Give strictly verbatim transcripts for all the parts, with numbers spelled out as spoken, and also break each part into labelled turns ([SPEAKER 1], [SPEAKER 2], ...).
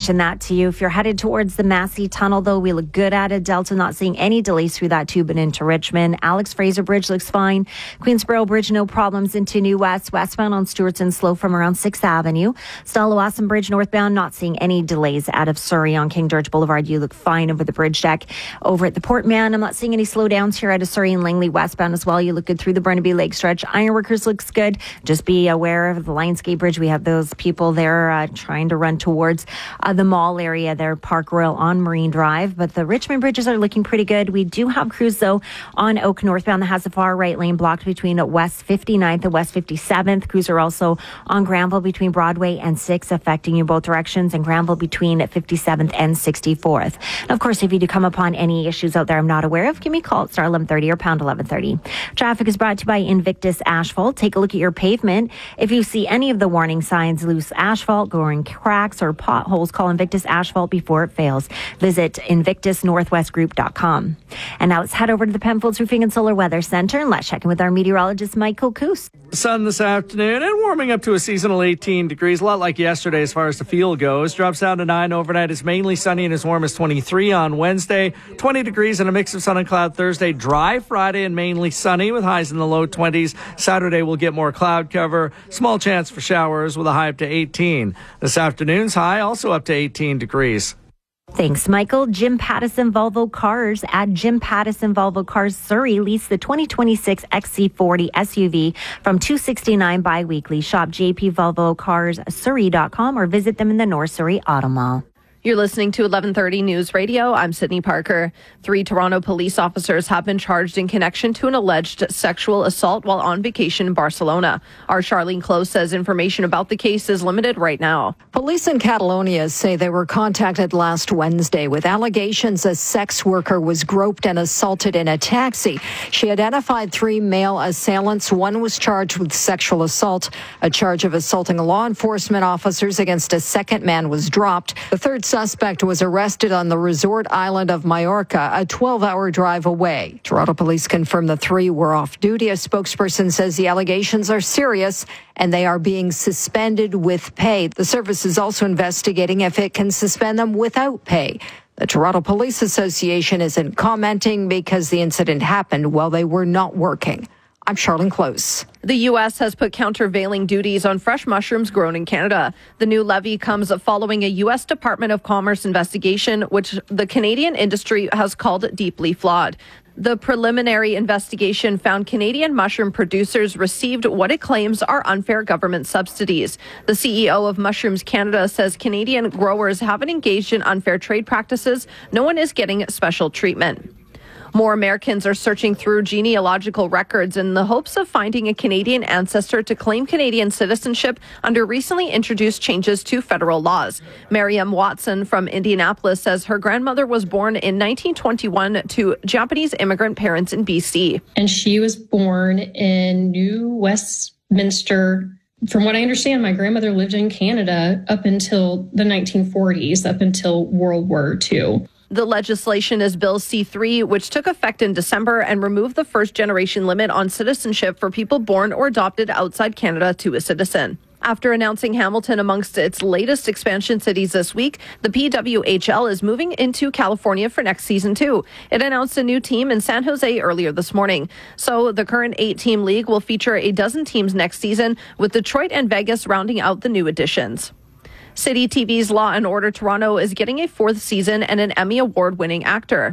[SPEAKER 1] mentioned that to you. If you're headed towards the Massey Tunnel, though, we look good at it. Delta not seeing any delays through that tube and into Richmond. Alex Fraser Bridge looks fine. Queensboro Bridge, no problems into New West. Westbound on Stewartson, slow from around sixth Avenue. Stella-Wasson Bridge northbound, not seeing any delays out of Surrey on King George Boulevard. You look fine over the bridge deck. Over at the Port Mann, I'm not seeing any slowdowns here out of Surrey and Langley westbound as well. You look good through the Burnaby Lake stretch. Ironworkers looks good. Just be aware of the Lionsgate Bridge. We have those people there uh, trying to run towards uh, the mall area there, Park Royal on Marine Drive. But the Richmond bridges are looking pretty good. We do have crews, though, on Oak northbound that has the far right lane blocked between West fifty-ninth and West fifty-seventh. Crews are also on Granville between Broadway and sixth, affecting you both directions, and Granville between fifty-seventh and sixty-fourth. And of course, if you do come upon any issues out there I'm not aware of, give me a call at star eleven thirty or pound eleven thirty. Traffic is brought to you by Invictus Asphalt. Take a look at your pavement. If you see any of the warning signs, loose asphalt, growing cracks, or potholes, call Invictus Asphalt before it fails. Visit invictus northwest group dot com. And now let's head over to the Penfolds Roofing and Solar Weather Center and let's check in with our meteorologist, Michael Coos.
[SPEAKER 2] Sun this afternoon and warming up to a seasonal eighteen degrees, a lot like yesterday as far as the feel goes. Drops down to nine overnight. It's mainly sunny and as warm as twenty-three on Wednesday. twenty degrees and a mix of sun and cloud Thursday. Dry Friday and mainly sunny with highs in the low twenties. Saturday we'll get more cloud cover. Small chance for showers with a high up to eighteen. This afternoon's high also up to eighteen degrees.
[SPEAKER 1] Thanks, Michael. Jim Pattison Volvo Cars at Jim Pattison Volvo Cars Surrey lease the twenty twenty-six X C forty S U V from two hundred sixty-nine dollars bi-weekly. Shop J P Volvo Cars Surrey dot com or visit them in the North Surrey Auto Mall.
[SPEAKER 3] You're listening to eleven thirty News Radio. I'm Sydney Parker. Three Toronto police officers have been charged in connection to an alleged sexual assault while on vacation in Barcelona. Our Charlene Close says information about the case is limited right now.
[SPEAKER 4] Police in Catalonia say they were contacted last Wednesday with allegations a sex worker was groped and assaulted in a taxi. She identified three male assailants. One was charged with sexual assault. A charge of assaulting law enforcement officers against a second man was dropped. The third suspect was arrested on the resort island of Mallorca, a twelve-hour drive away. Toronto police confirmed the three were off duty. A spokesperson says the allegations are serious and they are being suspended with pay. The service is also investigating if it can suspend them without pay. The Toronto Police Association isn't commenting because the incident happened while they were not working. I'm Charlene Close.
[SPEAKER 3] The U S has put countervailing duties on fresh mushrooms grown in Canada. The new levy comes following a U S Department of Commerce investigation, which the Canadian industry has called deeply flawed. The preliminary investigation found Canadian mushroom producers received what it claims are unfair government subsidies. The C E O of Mushrooms Canada says Canadian growers haven't engaged in unfair trade practices. No one is getting special treatment. More Americans are searching through genealogical records in the hopes of finding a Canadian ancestor to claim Canadian citizenship under recently introduced changes to federal laws. Miriam Watson from Indianapolis says her grandmother was born in nineteen twenty-one to Japanese immigrant parents in B C.
[SPEAKER 5] And she was born in New Westminster. From what I understand, my grandmother lived in Canada up until the nineteen forties, up until World War Two.
[SPEAKER 3] The legislation is Bill C three, which took effect in December and removed the first-generation limit on citizenship for people born or adopted outside Canada to a citizen. After announcing Hamilton amongst its latest expansion cities this week, the P W H L is moving into California for next season, too. It announced a new team in San Jose earlier this morning. So the current eight-team league will feature a dozen teams next season, with Detroit and Vegas rounding out the new additions. City T V's Law and Order Toronto is getting a fourth season and an Emmy Award-winning actor.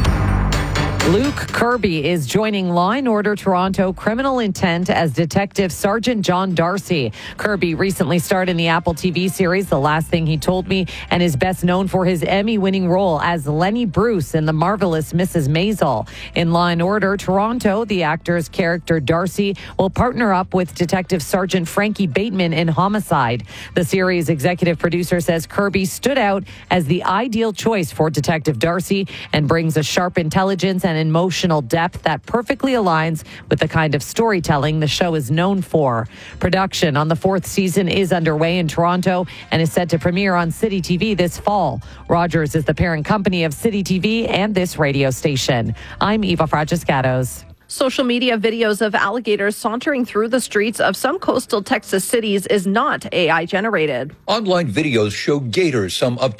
[SPEAKER 6] Luke Kirby is joining Law and Order Toronto Criminal Intent as Detective Sergeant John Darcy. Kirby recently starred in the Apple T V series The Last Thing He Told Me and is best known for his Emmy-winning role as Lenny Bruce in The Marvelous Missus Maisel. In Law and Order Toronto, the actor's character Darcy will partner up with Detective Sergeant Frankie Bateman in Homicide. The series' executive producer says Kirby stood out as the ideal choice for Detective Darcy and brings a sharp intelligence and emotional depth that perfectly aligns with the kind of storytelling the show is known for. Production on the fourth season is underway in Toronto and is set to premiere on City T V this fall. Rogers is the parent company of City T V and this radio station. I'm Eva Fragiscatos.
[SPEAKER 3] Social media videos of alligators sauntering through the streets of some coastal Texas cities is not A I generated.
[SPEAKER 7] Online videos show gators, some up